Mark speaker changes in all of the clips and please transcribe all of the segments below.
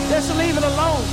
Speaker 1: Just leave it alone.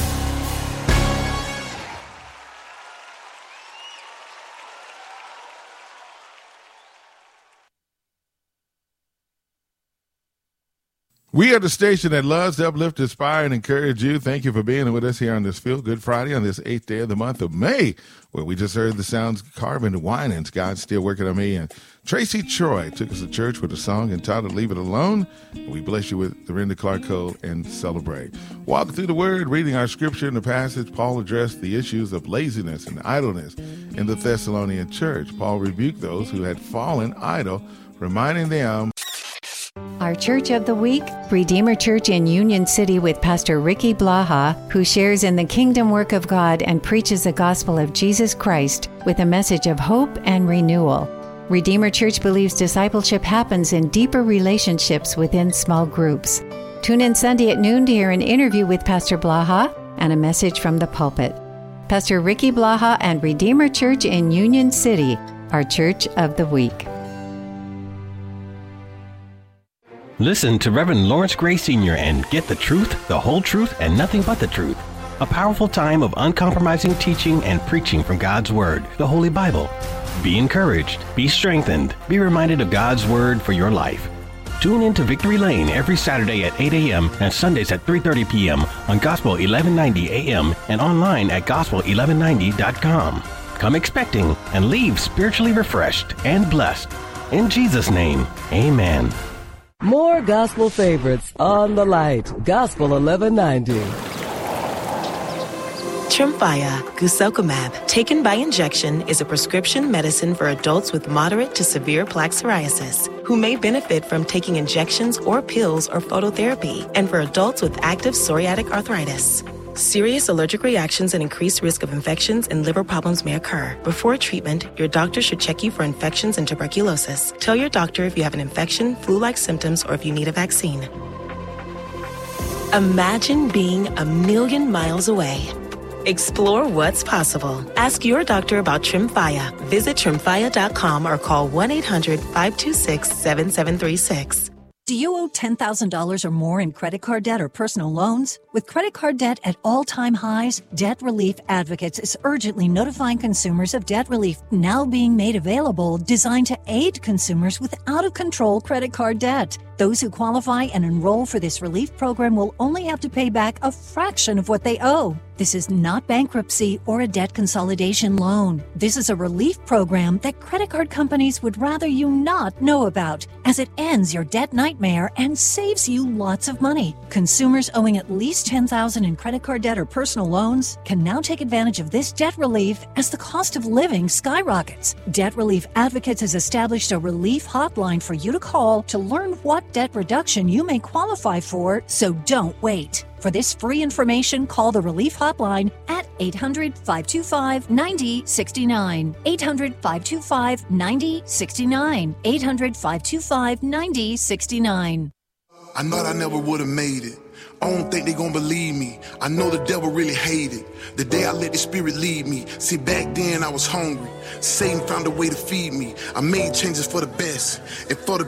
Speaker 2: We are the station that loves to uplift, inspire, and encourage you. Thank you for being with us here on this Feel Good Friday on this 8th day of the month of May, where we just heard the sounds of Carvin and Winans. God's still working on me. And Tracy Troy took us to church with a song entitled Leave It Alone. And we bless you with Dorinda Clark Cole and Celebrate. Walking through the Word, reading our scripture in the passage, Paul addressed the issues of laziness and idleness in the Thessalonian church. Paul rebuked those who had fallen idle, reminding them.
Speaker 3: Our Church of the Week, Redeemer Church in Union City with Pastor Ricky Blaha, who shares in the kingdom work of God and preaches the gospel of Jesus Christ with a message of hope and renewal. Redeemer Church believes discipleship happens in deeper relationships within small groups. Tune in Sunday at noon to hear an interview with Pastor Blaha and a message from the pulpit. Pastor Ricky Blaha and Redeemer Church in Union City, our Church of the Week.
Speaker 4: Listen to Reverend Lawrence Gray Sr. and get the truth, the whole truth, and nothing but the truth. A powerful time of uncompromising teaching and preaching from God's Word, the Holy Bible. Be encouraged, be strengthened, be reminded of God's Word for your life. Tune in to Victory Lane every Saturday at 8 a.m. and Sundays at 3:30 p.m. on Gospel 1190 a.m. and online at gospel1190.com. Come expecting and leave spiritually refreshed and blessed. In Jesus' name, amen.
Speaker 5: More gospel favorites on the light. Gospel 1190.
Speaker 6: Tremfya guselkumab, taken by injection, is a prescription medicine for adults with moderate to severe plaque psoriasis who may benefit from taking injections or pills or phototherapy, and for adults with active psoriatic arthritis. Serious allergic reactions and increased risk of infections and liver problems may occur. Before treatment, your doctor should check you for infections and tuberculosis. Tell your doctor if you have an infection, flu-like symptoms, or if you need a vaccine. Imagine being 1,000,000 miles away. Explore what's possible. Ask your doctor about Tremfya. Visit Tremfya.com or call 1-800-526-7736.
Speaker 7: Do you owe $10,000 or more in credit card debt or personal loans? With credit card debt at all-time highs, Debt Relief Advocates is urgently notifying consumers of debt relief now being made available, designed to aid consumers with out-of-control credit card debt. Those who qualify and enroll for this relief program will only have to pay back a fraction of what they owe. This is not bankruptcy or a debt consolidation loan. This is a relief program that credit card companies would rather you not know about, as it ends your debt nightmare and saves you lots of money. Consumers owing at least $10,000 in credit card debt or personal loans can now take advantage of this debt relief as the cost of living skyrockets. Debt Relief Advocates has established a relief hotline for you to call to learn what debt reduction you may qualify for, so don't wait. For this free information, call the Relief Hotline at 800-525-9069. 800-525-9069. 800-525-9069.
Speaker 8: I thought I never would have made it. I don't think they gon' believe me. I know the devil really hated the day I let the spirit lead me. See, back then I was hungry. Satan found a way to feed me. I made changes for the best and for the